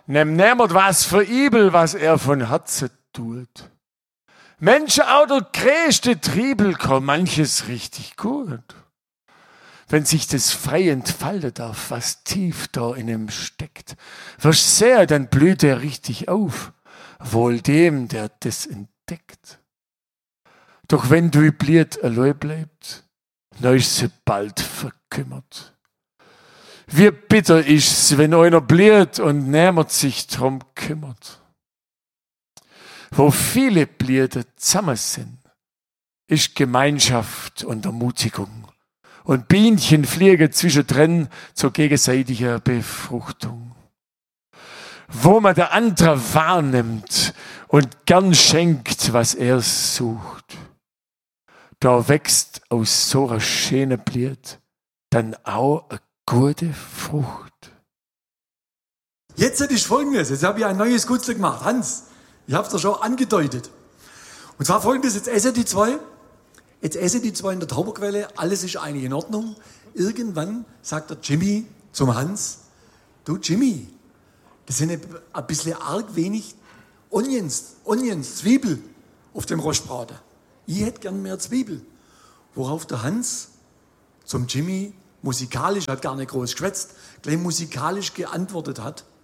Nimm niemand was für übel, was er von Herzen tut. Menschen, auch der größte Triebel kann manches richtig gut. Wenn sich das frei entfalten darf, was tief da in ihm steckt. Wirst sehr, dann blüht er richtig auf. Wohl dem, der das entdeckt. Doch wenn du bliert allein bleibt, dann ist sie bald verkümmert. Wie bitter ist's, wenn einer bliert und niemand sich drum kümmert. Wo viele Blierde zusammen sind, ist Gemeinschaft und Ermutigung. Und Bienchen fliegen zwischendrin zur gegenseitigen Befruchtung. Wo man der andere wahrnimmt und gern schenkt, was er sucht. Da wächst aus so einer schönen Blied dann auch eine gute Frucht. Jetzt ist Folgendes, jetzt habe ich ein neues Gutzle gemacht. Hans, ich habe es dir schon angedeutet. Und zwar Folgendes, jetzt essen die zwei in der Tauberquelle, alles ist eigentlich in Ordnung. Irgendwann sagt der Jimmy zum Hans, du Jimmy, das sind ein bisschen arg wenig Onions, Zwiebel auf dem Rostbraten. Ich hätte gern mehr Zwiebel. Worauf der Hans zum Jimmy musikalisch, hat gar nicht groß geschwätzt, gleich musikalisch geantwortet hat.